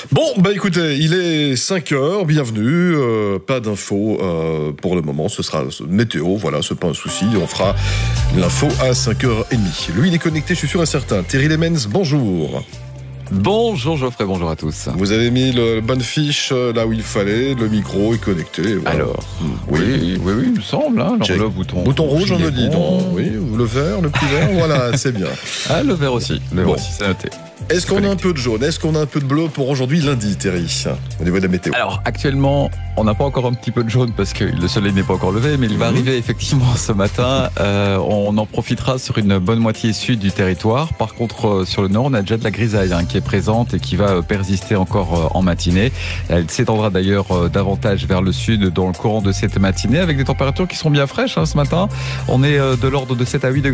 Bon, écoutez, il est 5h, bienvenue. Pas d'infos pour le moment, ce sera météo, voilà, c'est pas un souci. On fera l'info à 5h30. Lui, il est connecté, je suis sûr et certain. Thierry Lemens, bonjour. Bonjour Geoffrey, bonjour à tous. Vous avez mis la bonne fiche là où il fallait, le micro est connecté. Voilà. Alors, oui, il me semble. Hein. Alors, le bouton rouge, on me dit. Oui, le vert, le petit vert, voilà, c'est bien. Ah, le vert aussi, c'est noté. Est-ce qu'on a un peu de jaune? Est-ce qu'on a un peu de bleu pour aujourd'hui, lundi, Thierry, au niveau de la météo? Alors, actuellement, on n'a pas encore un petit peu de jaune parce que le soleil n'est pas encore levé, mais il va arriver effectivement ce matin. On en profitera sur une bonne moitié sud du territoire. Par contre, sur le nord, on a déjà de la grisaille qui est présente et qui va persister encore en matinée. Elle s'étendra d'ailleurs davantage vers le sud dans le courant de cette matinée avec des températures qui sont bien fraîches ce matin. On est de l'ordre de 7 à 8 degrés.